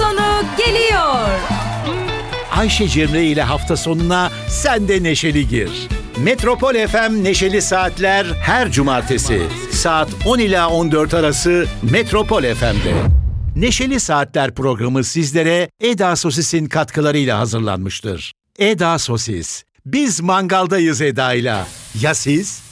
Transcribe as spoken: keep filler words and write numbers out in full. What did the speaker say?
sonu geliyor. Ayşe Cemre ile hafta sonuna sen de neşeli gir. Metropol F M Neşeli Saatler her cumartesi saat on ila on dört arası Metropol F M'de. Neşeli Saatler programı sizlere Eda Sosis'in katkılarıyla hazırlanmıştır. Eda Sosis. Biz mangaldayız Eda'yla. Ya siz?